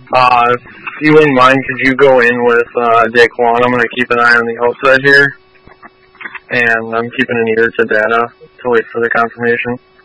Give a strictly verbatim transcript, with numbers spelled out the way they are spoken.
Uh, if you wouldn't mind, could you go in with uh, Daquan? I'm going to keep an eye on the outside here, and I'm keeping an ear to data to wait for the confirmation.